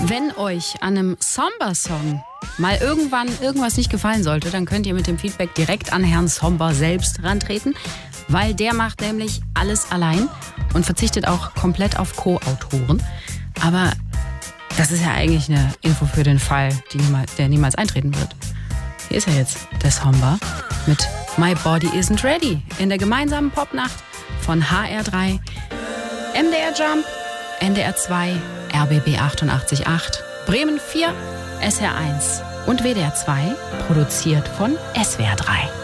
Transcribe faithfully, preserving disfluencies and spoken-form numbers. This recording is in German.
Wenn euch an einem Somber-Song mal irgendwann irgendwas nicht gefallen sollte, dann könnt ihr mit dem Feedback direkt an Herrn Somber selbst rantreten, weil der macht nämlich alles allein und verzichtet auch komplett auf Co-Autoren. Aber das ist ja eigentlich eine Info für den Fall, die niemals, der niemals eintreten wird. Hier ist er jetzt, der Somber, mit My Body Isn't Ready in der gemeinsamen Popnacht von H R drei, M D R Jump, N D R zwei, R B B achtundachtzig Komma acht, Bremen vier, S R eins und W D R zwei, produziert von S W R drei.